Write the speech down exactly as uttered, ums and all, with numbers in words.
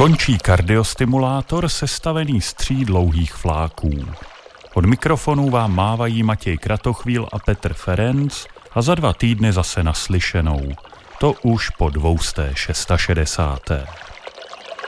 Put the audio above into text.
Končí kardiostimulátor sestavený z tří dlouhých fláků. Od mikrofonů vám mávají Matěj Kratochvíl a Petr Ferenc a za dva týdny zase naslyšenou. To už po dvousté šedesáté šesté.